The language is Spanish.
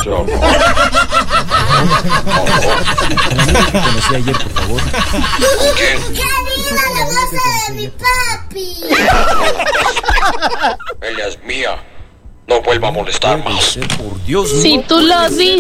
No. La niña que conocí ayer, por favor. ¿Quién? ¡Que viva la moza de mi papi! Ella es mía. No vuelva a molestar más. Por Dios, Si tú lo dices.